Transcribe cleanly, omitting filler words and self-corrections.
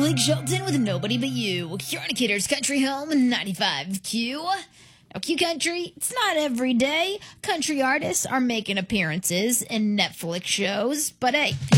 Blake Shelton with Nobody But You. You're on Kidder's Country Home, 95 Q. Now, Q Country, it's not every day country artists are making appearances in Netflix shows, but hey,